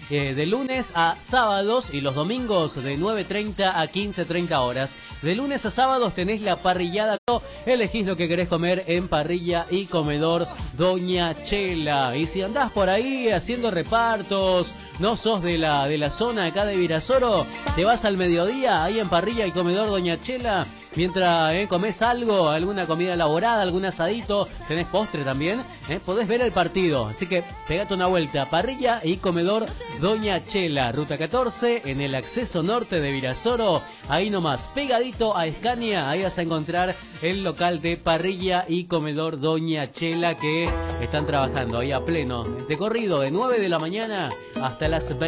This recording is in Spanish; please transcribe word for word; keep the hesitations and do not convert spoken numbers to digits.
eh, de lunes a sábados y los domingos de nueve treinta a quince treinta horas. De lunes a sábados tenés la parrillada, elegís lo que querés comer en Parrilla y Comedor Doña Chela. Y si andás por ahí haciendo repartos, no sos de la, de la zona acá de Virasoro, te vas al mediodía ahí en Parrilla y Comedor Doña Chela. Mientras eh, comés algo, alguna comida elaborada, algún asadito, tenés postre también, eh, podés ver el partido. Así que pegate una vuelta, Parrilla y Comedor Doña Chela, Ruta catorce, en el acceso norte de Virasoro, ahí nomás, pegadito a Escania, ahí vas a encontrar el local de Parrilla y Comedor Doña Chela, que están trabajando ahí a pleno, de corrido, de nueve de la mañana hasta las veinte.